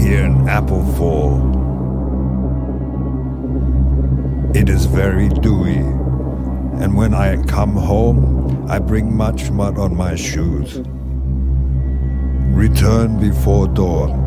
hear an apple fall. It is very dewy, and when I come home, I bring much mud on my shoes. Return before dawn.